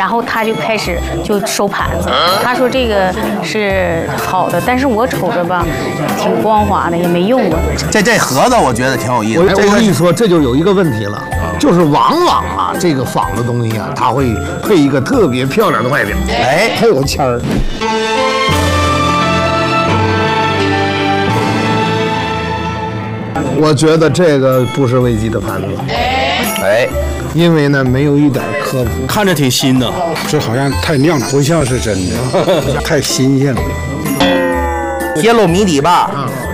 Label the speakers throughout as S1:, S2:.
S1: 然后他就开始就收盘子。他说这个是好的，但是我瞅着吧，挺光滑的，也没用过。
S2: 这盒子我觉得挺有意思。
S3: 我跟你说，这就有一个问题了，就是往往啊，这个仿的东西啊，它会配一个特别漂亮的外表，
S2: 哎，
S3: 还有签儿。我觉得这个不是危机的盘子，
S2: 哎，
S3: 因为呢没有一点科普，
S4: 看着挺新的，
S5: 这好像太亮了，不像是真的，太新鲜了。
S2: 揭露谜底吧。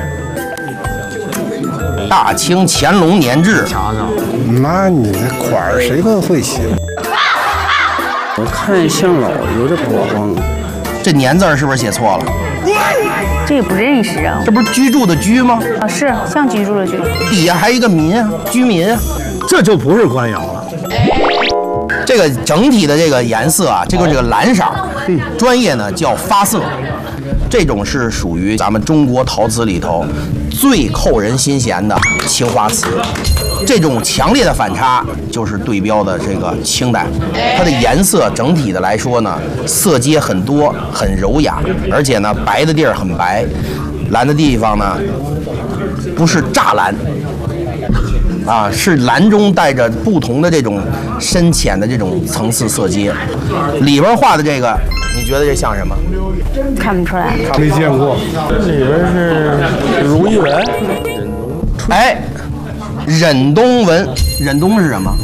S2: 大清乾隆年制，
S3: 瞧瞧，
S5: 那你那款儿谁会写？
S4: 我看像老有点不光。
S2: 这年字是不是写错了？
S1: 这也不认识啊。
S2: 这不是居住的居吗？
S1: 啊，是像居住的居，
S2: 底下还一个民啊，居民啊。
S3: 这就不是官窑了。
S2: 这个整体的这个颜色啊，这个蓝色，专业呢叫发色。这种是属于咱们中国陶瓷里头最扣人心弦的青花瓷。这种强烈的反差就是对标的这个清代，它的颜色整体的来说呢，色阶很多，很柔雅，而且呢白的地儿很白，蓝的地方呢不是乍蓝。啊，是蓝中带着不同的这种深浅的这种层次色阶，里边画的这个，你觉得这像什么？
S1: 看不出来。
S5: 没见过。
S4: 这里边是如意纹，
S2: 哎，忍冬纹，忍冬是什么？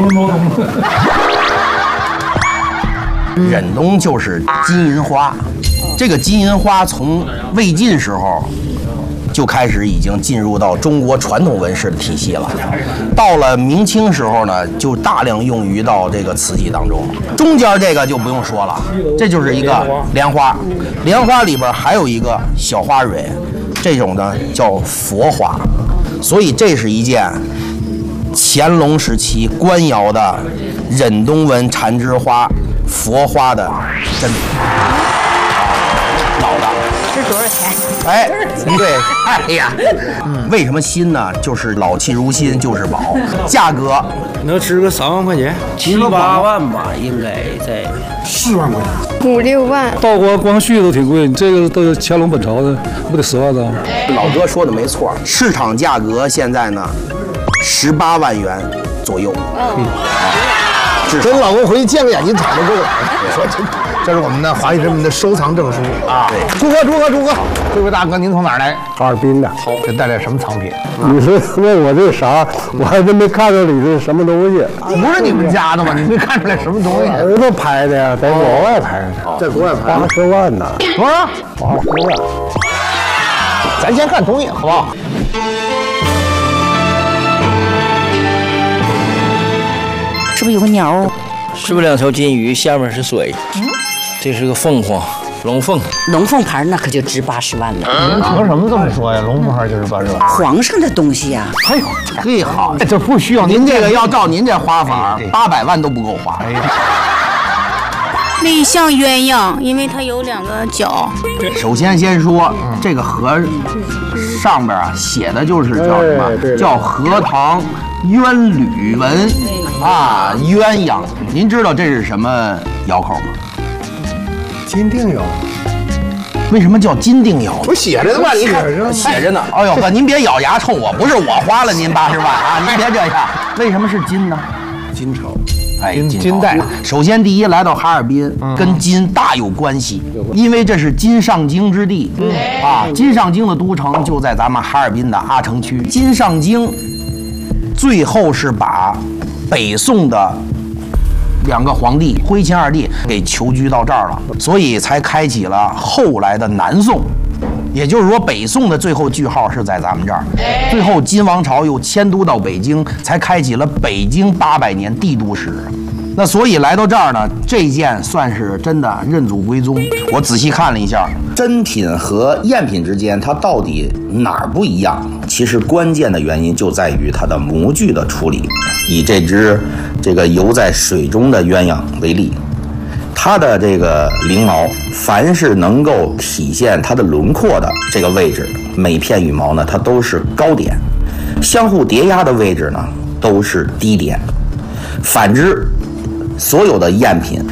S2: 忍冬就是金银花，这个金银花从魏晋时候就开始已经进入到中国传统纹饰的体系了。到了明清时候呢，就大量用于到这个瓷器当中。中间这个就不用说了，这就是一个莲花，莲花里边还有一个小花蕊，这种呢叫佛花。所以这是一件乾隆时期官窑的忍冬纹缠枝花佛花的真品。老的。
S1: 这多少钱？
S2: 哎，对，哎呀，为什么新呢？就是老气如新，就是宝。价格
S4: 能值个3万块钱，7、8万吧，应该在
S5: 4万块钱
S6: ，5、6万。
S7: 道光光绪都挺贵，这个都是乾隆本朝的，不得10万呢？
S2: 老哥说的没错，市场价格现在呢18万元左右。
S3: 跟老公回去见个眼睛瞅都够了。说这是我们的华裔人民的收藏证书啊！朱哥，这位大哥您从哪儿来？
S5: 哈尔滨的。
S3: 这带来什么藏品？
S5: 你说问我这啥，我还真没看出里是什么东西。
S3: 不是你们家的吗？你没看出来什么东西？
S5: 儿子拍的呀，在国外拍的，
S3: 在国外拍
S5: 80万呢。
S3: 多少
S5: ？80万。
S3: 咱先看东西好不好？
S6: 是不是有个鸟？
S4: 是不是2条金鱼，下面是水？这是个凤凰，龙凤。
S6: 龙凤牌那可就值80万了。
S3: 您凭什么这么说呀？龙凤牌就是80万。
S6: 皇上的东西呀。
S3: 哎呦，忒好，这不需要
S2: 您这个要照您这花法，800万都不够花。
S1: 那像鸳鸯，因为它有2个角。
S2: 首先说这个盒上边啊写的就是叫什么？叫荷塘鸳缕纹啊，鸳鸯。您知道这是什么窑口吗？
S5: 金锭窑。
S2: 为什么叫金锭窑？
S3: 不写着呢吗？你看
S2: 写着呢。哎呦呵，您别咬牙冲我，不是我花了您80万啊！您别这样。为什么是金呢？
S5: 金朝。
S2: 哎，
S3: 金代。
S2: 首先，第一，来到哈尔滨，跟金大有关系，因为这是金上京之地啊。金上京的都城就在咱们哈尔滨的阿城区。金上京最后是把北宋的2个皇帝徽钦2帝给囚居到这儿了，所以才开启了后来的南宋。也就是说，北宋的最后句号是在咱们这儿，最后金王朝又迁都到北京，才开启了北京800年帝都史。那所以来到这儿呢，这件算是真的认祖归宗。我仔细看了一下，真品和赝品之间它到底哪儿不一样？其实关键的原因就在于它的模具的处理。以这个游在水中的鸳鸯为例，它的这个翎毛，凡是能够体现它的轮廓的这个位置，每片羽毛呢，它都是高点；相互叠压的位置呢，都是低点。反之，所有的赝品